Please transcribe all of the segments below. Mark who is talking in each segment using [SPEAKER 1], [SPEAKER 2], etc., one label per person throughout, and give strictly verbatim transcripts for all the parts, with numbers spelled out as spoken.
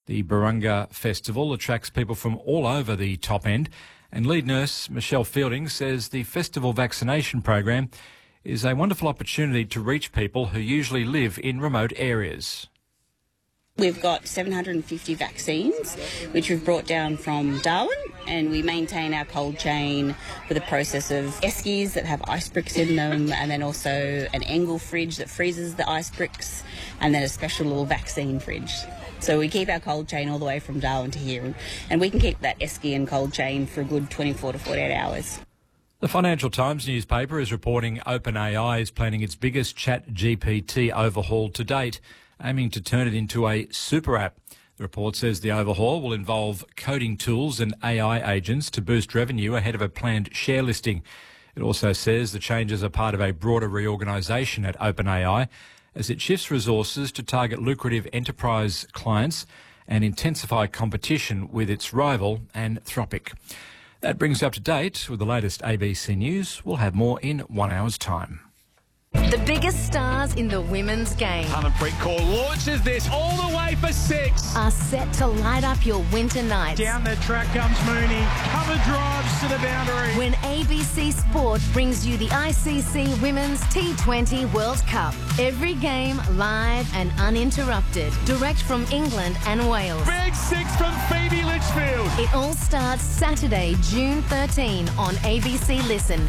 [SPEAKER 1] The Barunga Festival attracts people from all over the top end, and lead nurse Michelle Fielding says the festival vaccination program is a wonderful opportunity to reach people who usually live in remote areas.
[SPEAKER 2] We've got seven hundred fifty vaccines, which we've brought down from Darwin, and we maintain our cold chain with a process of eskies that have ice bricks in them, and then also an Engel fridge that freezes the ice bricks, and then a special little vaccine fridge. So we keep our cold chain all the way from Darwin to here, and we can keep that esky and cold chain for a good twenty-four to forty-eight hours.
[SPEAKER 1] The Financial Times newspaper is reporting OpenAI is planning its biggest Chat G P T overhaul to date, aiming to turn it into a super app. The report says the overhaul will involve coding tools and A I agents to boost revenue ahead of a planned share listing. It also says the changes are part of a broader reorganisation at OpenAI as it shifts resources to target lucrative enterprise clients and intensify competition with its rival, Anthropic. That brings you up to date with the latest A B C News. We'll have more in one hour's time.
[SPEAKER 3] The biggest stars in the women's game
[SPEAKER 4] Harmanpreet Kaur launches this all the way for six.
[SPEAKER 3] are set to light up your winter nights.
[SPEAKER 4] Down the track comes Mooney. Cover drives to the boundary.
[SPEAKER 3] When A B C Sport brings you the I C C Women's T twenty World Cup. Every game live and uninterrupted. Direct from England and Wales.
[SPEAKER 4] Big six from Phoebe Litchfield.
[SPEAKER 3] It all starts Saturday, June thirteenth on A B C Listen.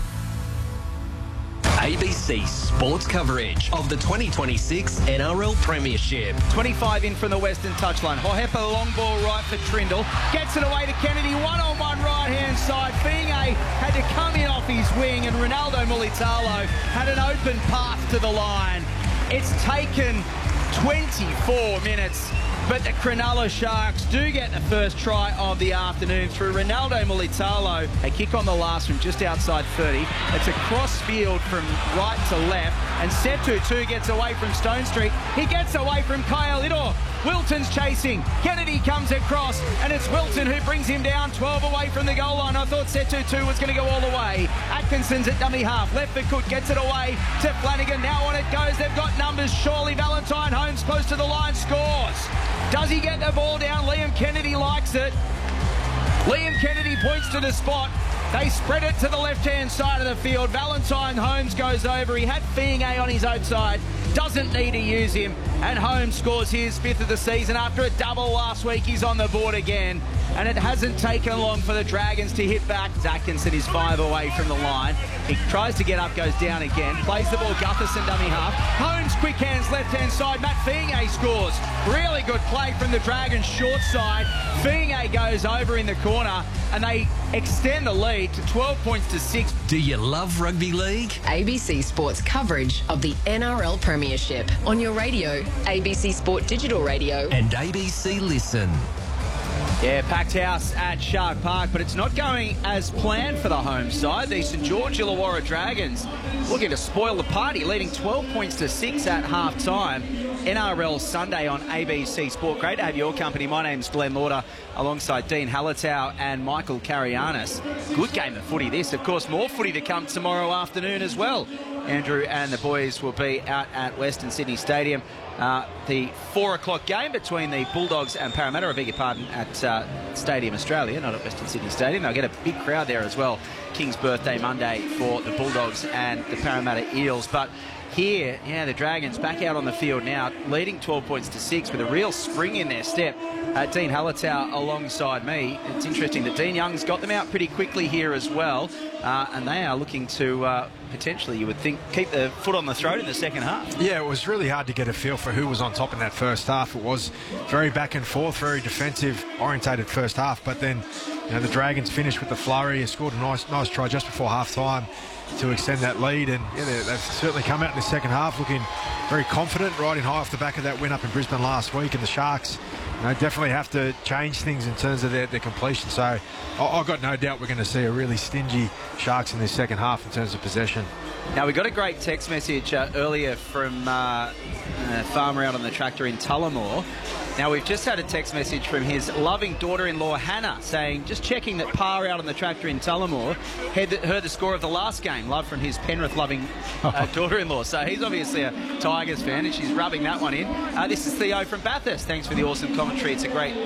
[SPEAKER 5] A B C Sports coverage of the twenty twenty-six N R L Premiership.
[SPEAKER 6] twenty-five in from the western touchline. Hohepa long ball right for Trindle. Gets it away to Kennedy. One-on-one right-hand side. Finger had to come in off his wing, and Ronaldo Mulitalo had an open path to the line. It's taken twenty-four minutes, but the Cronulla Sharks do get the first try of the afternoon through Ronaldo Mulitalo. A kick on the last from just outside thirty. It's a cross field from right to left, and Setu too gets away from Stone Street. He gets away from Kyle Idor. Wilton's chasing. Kennedy comes across, and it's Wilton who brings him down twelve away from the goal line. I thought Setu too was going to go all the way. Atkinson's at dummy half. Left for Cook. Gets it away to Flanagan. Now on it goes. They've got numbers. Surely Valentine Holmes close to the line scores. Does he get the ball down? Liam Kennedy likes it. Liam Kennedy points to the spot. They spread it to the left-hand side of the field. Valentine Holmes goes over. He had Fienge on his outside. Doesn't need to use him. And Holmes scores his fifth of the season after a double last week. He's on the board again. And it hasn't taken long for the Dragons to hit back. Atkinson is five away from the line. He tries to get up, goes down again. Plays the ball, Gutherson dummy half. Holmes, quick hands, left-hand side. Matt Fienge scores. Really good play from the Dragons short side. Fienge goes over in the corner, and they extend the lead to twelve points to six.
[SPEAKER 5] Do you love rugby league?
[SPEAKER 7] A B C Sports coverage of the N R L Premiership on your radio, A B C Sport Digital Radio,
[SPEAKER 5] And A B C Listen.
[SPEAKER 6] Yeah, packed house at Shark Park, but it's not going as planned for the home side. The St George Illawarra Dragons looking to spoil the party, leading twelve points to six at half-time. N R L Sunday on A B C Sport. Great to have your company. My name's Glenn Lauder, alongside Dean Hallertau and Michael Carianis. Good game of footy this. Of course, more footy to come tomorrow afternoon as well. Andrew and the boys will be out at Western Sydney Stadium. Uh, the four o'clock game between the Bulldogs and Parramatta, I beg your pardon, at uh, Stadium Australia, not at Western Sydney Stadium. They'll get a big crowd there as well. King's birthday Monday for the Bulldogs and the Parramatta Eels. But here, yeah, the Dragons back out on the field now, leading twelve points to six with a real spring in their step. Uh, Dean Hallertau alongside me. It's interesting that Dean Young's got them out pretty quickly here as well, uh, and they are looking to uh, potentially, you would think, keep the foot on the throat in the second half.
[SPEAKER 8] Yeah, it was really hard to get a feel for who was on top in that first half. It was very back and forth, very defensive orientated first half, but then you know, the Dragons finished with the flurry, scored a nice, nice try just before half time to extend that lead, and yeah, they've certainly come out in the second half looking very confident, riding high off the back of that win up in Brisbane last week. And the Sharks, you know, definitely have to change things in terms of their, their completion. So I, I've got no doubt we're going to see a really stingy Sharks in this second half in terms of possession.
[SPEAKER 6] Now, we got a great text message uh, earlier from uh, uh, Farmer out on the tractor in Tullamore. Now, we've just had a text message from his loving daughter-in-law, Hannah, saying, just checking that Pa out on the tractor in Tullamore heard the, heard the score of the last game. Love from his Penrith-loving uh, daughter-in-law. So he's obviously a Tigers fan, and she's rubbing that one in. Uh, this is Theo from Bathurst. Thanks for the awesome commentary. It's a great